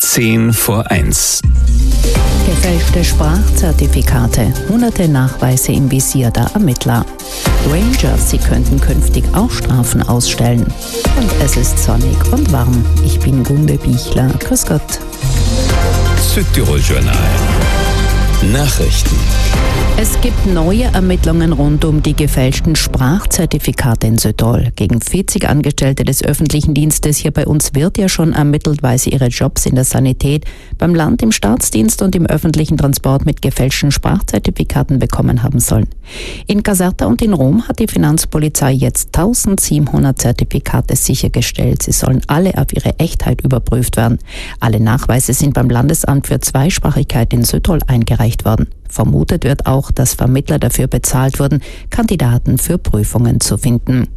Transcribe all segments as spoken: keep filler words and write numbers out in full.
zehn vor eins. Gefälschte Sprachzertifikate, hunderte Nachweise im Visier der Ermittler. Ranger, sie könnten künftig auch Strafen ausstellen. Und es ist sonnig und warm. Ich bin Gunde Bichler. Grüß Gott. Südtirol-Journal. Nachrichten. Es gibt neue Ermittlungen rund um die gefälschten Sprachzertifikate in Südtirol. Gegen vierzig Angestellte des öffentlichen Dienstes hier bei uns wird ja schon ermittelt, weil sie ihre Jobs in der Sanität, beim Land, im Staatsdienst und im öffentlichen Transport mit gefälschten Sprachzertifikaten bekommen haben sollen. In Caserta und in Rom hat die Finanzpolizei jetzt eintausendsiebenhundert Zertifikate sichergestellt. Sie sollen alle auf ihre Echtheit überprüft werden. Alle Nachweise sind beim Landesamt für Zweisprachigkeit in Südtirol eingereicht worden. Vermutet wird auch, dass Vermittler dafür bezahlt wurden, Kandidaten für Prüfungen zu finden.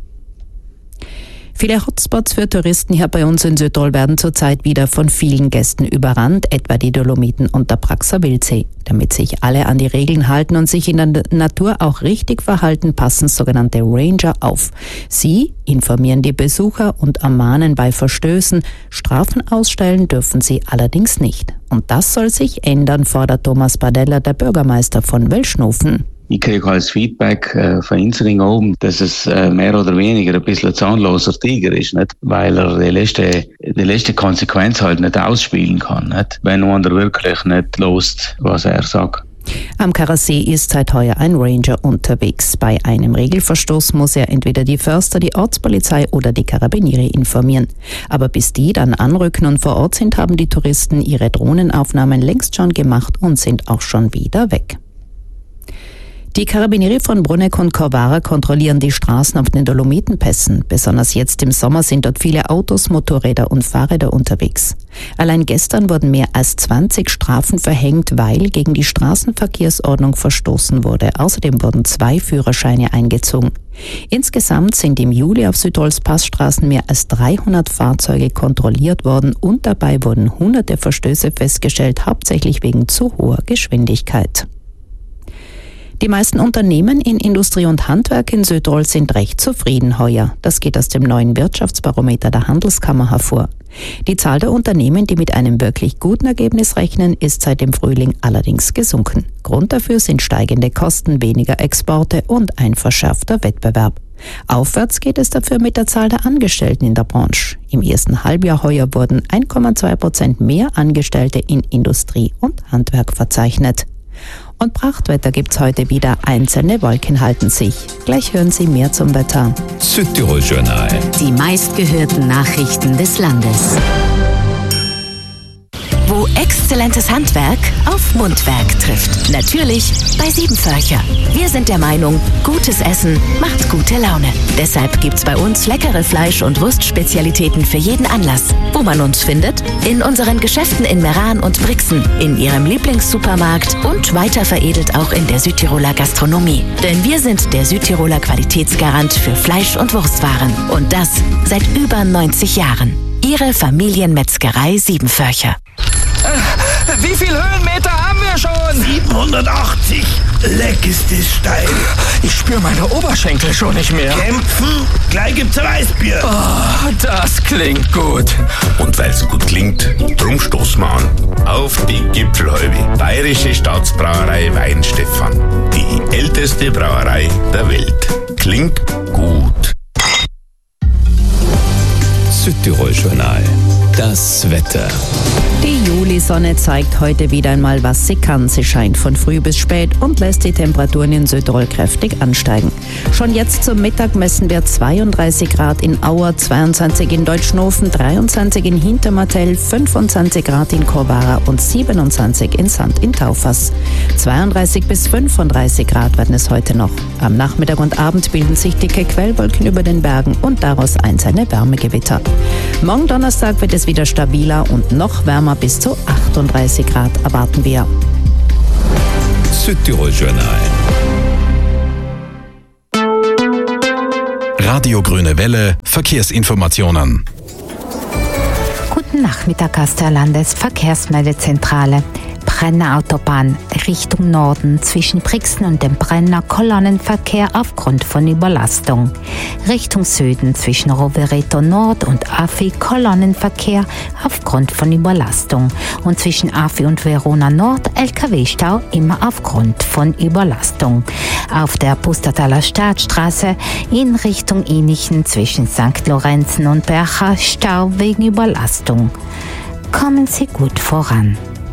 Viele Hotspots für Touristen hier bei uns in Südtirol werden zurzeit wieder von vielen Gästen überrannt, etwa die Dolomiten und der Praxer Wildsee. Damit sich alle an die Regeln halten und sich in der Natur auch richtig verhalten, passen sogenannte Ranger auf. Sie informieren die Besucher und ermahnen bei Verstößen. Strafen ausstellen dürfen sie allerdings nicht. Und das soll sich ändern, fordert Thomas Badella, der Bürgermeister von Welschnofen. Ich kriege als Feedback äh, von Insring oben, dass es äh, mehr oder weniger ein bisschen ein zahnloser Tiger ist, nicht? Weil er die letzte, die letzte Konsequenz halt nicht ausspielen kann, nicht? Wenn man wirklich nicht lost, was er sagt. Am Karasee ist seit heuer ein Ranger unterwegs. Bei einem Regelverstoß muss er entweder die Förster, die Ortspolizei oder die Karabiniere informieren. Aber bis die dann anrücken und vor Ort sind, haben die Touristen ihre Drohnenaufnahmen längst schon gemacht und sind auch schon wieder weg. Die Karabiniere von Bruneck und Corvara kontrollieren die Straßen auf den Dolomitenpässen. Besonders jetzt im Sommer sind dort viele Autos, Motorräder und Fahrräder unterwegs. Allein gestern wurden mehr als zwanzig Strafen verhängt, weil gegen die Straßenverkehrsordnung verstoßen wurde. Außerdem wurden zwei Führerscheine eingezogen. Insgesamt sind im Juli auf Südtirols Passstraßen mehr als dreihundert Fahrzeuge kontrolliert worden und dabei wurden hunderte Verstöße festgestellt, hauptsächlich wegen zu hoher Geschwindigkeit. Die meisten Unternehmen in Industrie und Handwerk in Südtirol sind recht zufrieden heuer. Das geht aus dem neuen Wirtschaftsbarometer der Handelskammer hervor. Die Zahl der Unternehmen, die mit einem wirklich guten Ergebnis rechnen, ist seit dem Frühling allerdings gesunken. Grund dafür sind steigende Kosten, weniger Exporte und ein verschärfter Wettbewerb. Aufwärts geht es dafür mit der Zahl der Angestellten in der Branche. Im ersten Halbjahr heuer wurden eins Komma zwei Prozent mehr Angestellte in Industrie und Handwerk verzeichnet. Und Prachtwetter gibt's heute wieder. Einzelne Wolken halten sich. Gleich hören Sie mehr zum Wetter. Südtirol-Journal. Die meistgehörten Nachrichten des Landes. Wo exzellentes Handwerk auf Mundwerk trifft. Natürlich bei Siebenförcher. Wir sind der Meinung, gutes Essen macht gute Laune. Deshalb gibt's bei uns leckere Fleisch- und Wurstspezialitäten für jeden Anlass. Wo man uns findet? In unseren Geschäften in Meran und Brixen, in Ihrem Lieblingssupermarkt und weiter veredelt auch in der Südtiroler Gastronomie. Denn wir sind der Südtiroler Qualitätsgarant für Fleisch- und Wurstwaren. Und das seit über neunzig Jahren. Ihre Familienmetzgerei Siebenförcher. Äh, wie viele Höhenmeter haben wir schon? siebenhundertachtzig. Leck ist das steil. Ich spüre meine Oberschenkel schon nicht mehr. Kämpfen? Gleich gibt's ein Weißbier. Oh, das klingt gut. Und weil's gut klingt, drum stoßen wir an. Auf die Gipfelhäube. Bayerische Staatsbrauerei Weinstefan. Die älteste Brauerei der Welt. Klingt gut. Südtirol-Journal. Das Wetter. Die Julisonne zeigt heute wieder einmal, was sie kann. Sie scheint von früh bis spät und lässt die Temperaturen in Südtirol kräftig ansteigen. Schon jetzt zum Mittag messen wir zweiunddreißig Grad in Auer, zweiundzwanzig in Deutschnofen, dreiundzwanzig in Hintermartell, fünfundzwanzig Grad in Corvara und siebenundzwanzig in Sant in Taufers. zweiunddreißig bis fünfunddreißig Grad werden es heute noch. Am Nachmittag und Abend bilden sich dicke Quellwolken über den Bergen und daraus einzelne Wärmegewitter. Morgen Donnerstag wird es wieder stabiler und noch wärmer, bis zu achtunddreißig Grad erwarten wir. Südtirol-Journal. Radio Grüne Welle, Verkehrsinformationen. Guten Nachmittag aus der Landesverkehrsmeldezentrale. Brennerautobahn Richtung Norden zwischen Brixen und dem Brenner Kolonnenverkehr aufgrund von Überlastung. Richtung Süden zwischen Rovereto Nord und Afi Kolonnenverkehr aufgrund von Überlastung. Und zwischen Afi und Verona Nord L K W-Stau immer aufgrund von Überlastung. Auf der Pustertaler Staatsstraße in Richtung Inichen zwischen Sankt Lorenzen und Bercha Stau wegen Überlastung. Kommen Sie gut voran.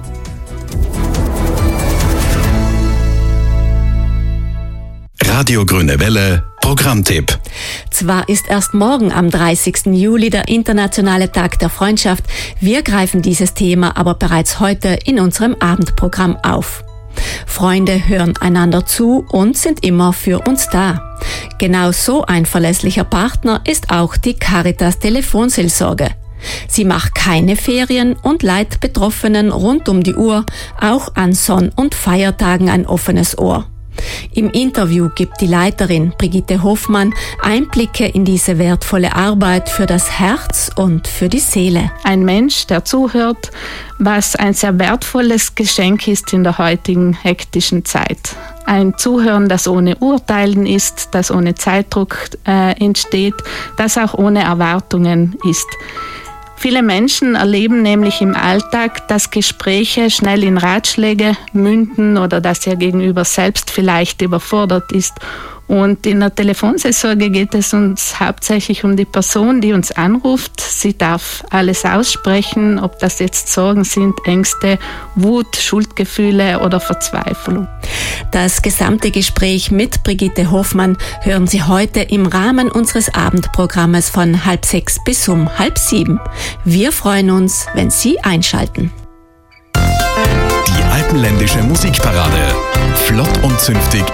Radio Grüne Welle, Programmtipp. Zwar ist erst morgen am dreißigsten Juli der internationale Tag der Freundschaft, wir greifen dieses Thema aber bereits heute in unserem Abendprogramm auf. Freunde hören einander zu und sind immer für uns da. Genau so ein verlässlicher Partner ist auch die Caritas Telefonseelsorge. Sie macht keine Ferien und leiht Betroffenen rund um die Uhr, auch an Sonn- und Feiertagen, ein offenes Ohr. Im Interview gibt die Leiterin Brigitte Hofmann Einblicke in diese wertvolle Arbeit für das Herz und für die Seele. Ein Mensch, der zuhört, was ein sehr wertvolles Geschenk ist in der heutigen hektischen Zeit. Ein Zuhören, das ohne Urteilen ist, das ohne Zeitdruck äh, entsteht, das auch ohne Erwartungen ist. Viele Menschen erleben nämlich im Alltag, dass Gespräche schnell in Ratschläge münden oder dass ihr Gegenüber selbst vielleicht überfordert ist. Und in der Telefonseelsorge geht es uns hauptsächlich um die Person, die uns anruft. Sie darf alles aussprechen, ob das jetzt Sorgen sind, Ängste, Wut, Schuldgefühle oder Verzweiflung. Das gesamte Gespräch mit Brigitte Hofmann hören Sie heute im Rahmen unseres Abendprogrammes von halb sechs bis um halb sieben. Wir freuen uns, wenn Sie einschalten. Die alpenländische Musikparade. Flott und zünftig